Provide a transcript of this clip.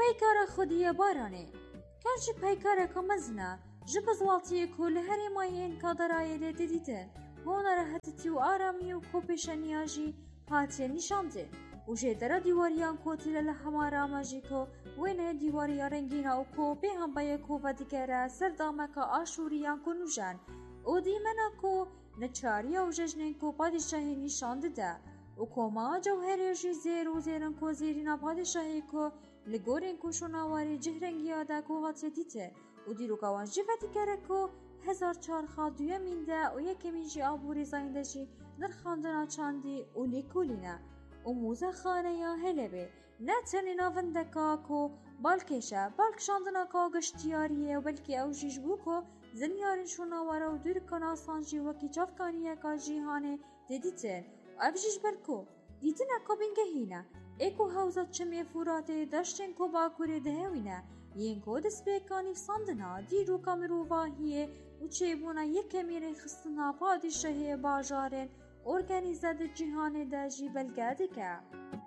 پیکار خودی بارانه کنچ پیکار که مزنه جب زوالتی کل هر ماین کادرای دیدیده هون راحتی و آرامی و کوپشنیاجی هاتی نشانده و جدر دیواریان کوتیل لحمارا ماجیکو وینه دیواریا رنگینا و کو به هم بای کو و دیگره سردامکا آشوریان کنوژن و دیمنا کو نچاریا و ججنین کو پادشاهی نشانده ده و کوما جوهریجی زیر و زیرن کو زیرینا پادشاهی کو لگورین کو شناواری جهرنگیا ده کو هاتی دیده و دیروگاوان جیفتی کره کو 1400 دویمینده و یکمین جی آبوری زاینده جی نرخاندنا چاندی و لیکولینه و موزه خانه یا هلبه نه تنی ناوندکا کو بالکشه بالک شاندنا کا گشتیاریه و بلکه او جیج بو کو زنیارین شوناواره و دور کنا سانجی وکی جافکانیه کا جیهانه دیدیتن و او جیج برکو دیتن اکا بینگهینه ایکو حوزت چمی فوراته داشتن کو باکوری دهوینه ینکو دست بیکانی ساندنا دیرو کامرو واهیه و چه بونا یک میره خستنا پادشاهی باجارن ارگانیزه ده جهان ده جی بلگه که